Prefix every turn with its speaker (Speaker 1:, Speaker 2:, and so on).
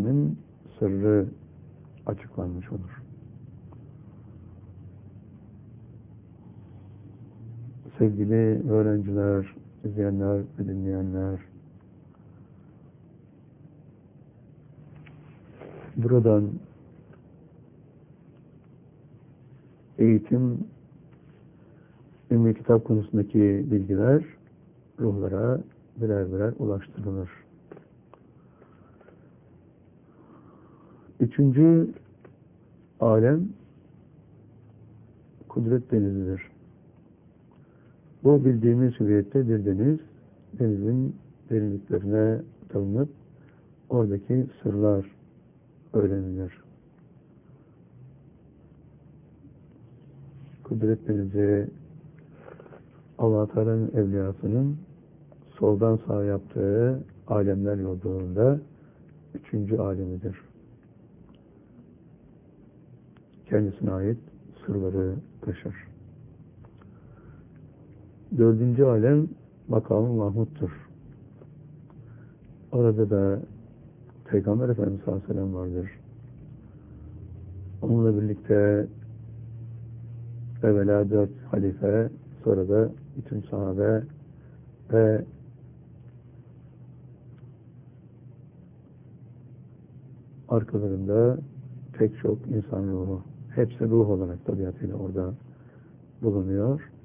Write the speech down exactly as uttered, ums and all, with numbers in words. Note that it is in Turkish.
Speaker 1: kelimesinin sırrı açıklanmış olur. Sevgili öğrenciler, izleyenler ve dinleyenler, buradan eğitim, ilmi kitap konusundaki bilgiler ruhlara birer birer ulaştırılır. Üçüncü alem kudret denizidir. Bu bildiğimiz hüviyette bir deniz, denizin derinliklerine dalınıp oradaki sırlar öğrenilir. Kudret denizi Allah-u Teala'nın evliyasının soldan sağa yaptığı alemler yolculuğunda üçüncü alemidir. Kendisine ait sırları taşır. Dördüncü alem makam-ı Mahmud'dur. Orada da Peygamber Efendimiz sallallahu aleyhi ve sellem vardır. Onunla birlikte evvela dört halife, sonra da bütün sahabe ve arkalarında pek çok insan ruhu. Hepsi ruh olarak tabiatıyla orada bulunuyor.